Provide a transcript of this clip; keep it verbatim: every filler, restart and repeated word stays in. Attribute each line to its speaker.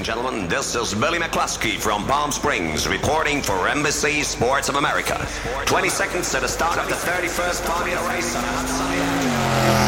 Speaker 1: gentlemen, this is Billy McCluskey from Palm Springs reporting for Embassy Sports of America. twenty seconds to the start of the thirty-first Formula race on a hot sunny afternoon.